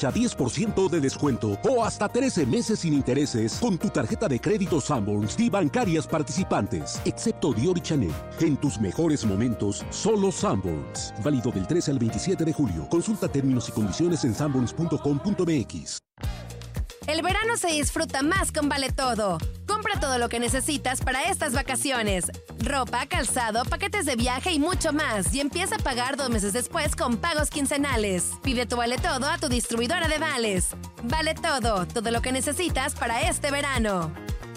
A 10% de descuento o hasta 13 meses sin intereses con tu tarjeta de crédito Sanborns y bancarias participantes, excepto Dior y Chanel. En tus mejores momentos, solo Sanborns. Válido del 13 al 27 de julio. Consulta términos y condiciones en sanborns.com.mx. El verano se disfruta más con Vale Todo. Compra todo lo que necesitas para estas vacaciones. Ropa, calzado, paquetes de viaje y mucho más. Y empieza a pagar 2 meses después con pagos quincenales. Pide tu Vale Todo a tu distribuidora de vales. Vale Todo, todo lo que necesitas para este verano.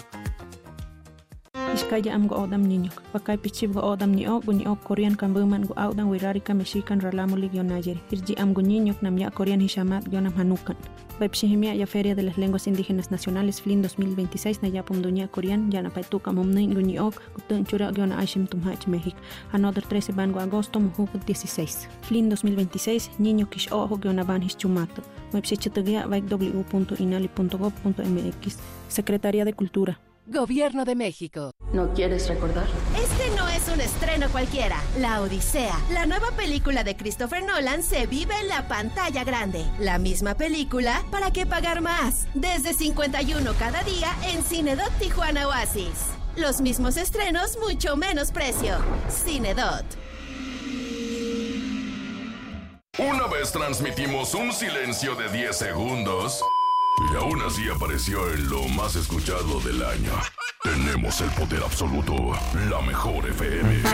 Iskaya am go odam niño. Pakai pichib go odam niño, guño Korean kambuman go audan wirarika mexican ralamu ligionayer. Irji am go niño nam ya Korean hishamat gionam hanukan. Baipshihimia ya Feria de las Lenguas Indígenas Nacionales FLIN 2026 na yapum dunia Korean yana paituka momnin guñiok gutun chura giona aishim tumhach México. Another 13 bango agosto mujuk 16. FLIN 2026 niño kish ojo giona ban hischumato. Baipshichitugia www.inali.gov.mx. Secretaría de Cultura. Gobierno de México. ¿No quieres recordar? Este no es un estreno cualquiera. La Odisea, la nueva película de Christopher Nolan, se vive en la pantalla grande. La misma película, ¿para qué pagar más? Desde 51 cada día en Cinedot Tijuana Oasis. Los mismos estrenos, mucho menos precio. Cinedot. Una vez transmitimos un silencio de 10 segundos y aún así apareció en lo más escuchado del año. Tenemos el poder absoluto, la mejor FM.